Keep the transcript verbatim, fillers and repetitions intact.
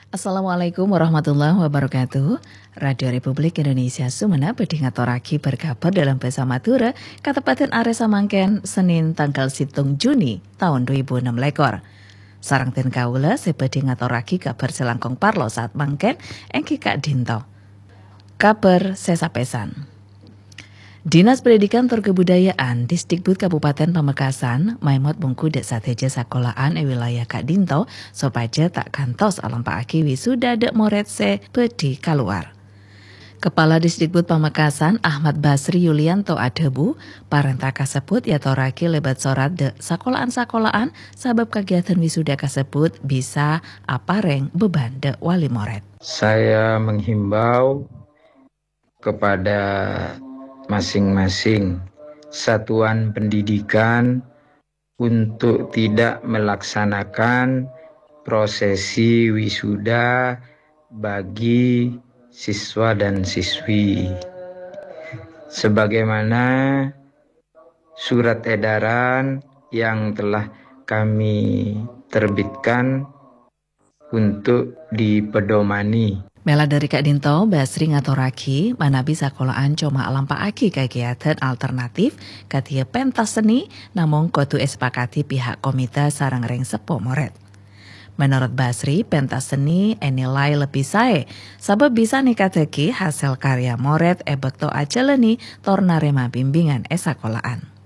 Assalamualaikum warahmatullahi wabarakatuh. Radio Republik Indonesia Sumenep badhe ngaturake berkabar dalam bahasa Madura katepaten Aresa Mangken Senin tanggal situng Juni tahun dua ribu enam lekor. Sarang ten kaula sebadhe ngaturake kabar selangkung parlo saat mangken engki Kak Dinto. Kabar sesapesan. Dinas Pendidikan tur Kebudayaan Disdikbud Kabupaten Pamekasan maimot bungku dek sateja sakolahan e wilayah Kak Dinto sopaja tak kantos alampaake wisuda dek moret se pedi kaluar. Kepala Disdikbud Pamekasan Ahmad Basri Yulianto Adebu parenta kasebut yatorake lebat sorat dek sakolahan-sakolahan sabab kegiatan wisuda kasebut bisa apareng beban dek wali moret. Saya menghimbau kepada masing-masing satuan pendidikan untuk tidak melaksanakan prosesi wisuda bagi siswa dan siswi sebagaimana surat edaran yang telah kami terbitkan untuk dipedomani. Mela dari Kak Dinto, Basri ngaturaki manabi sakolahan coma alampaaki kegiatan alternatif katia pentas seni namung kudu sepakati pihak komite sareng reng sepo moret. Menurut Basri, pentas seni enilai lebih sae sabab bisa nikateki hasil karya moret ebekto aceleni tornarema bimbingan e sakolahan.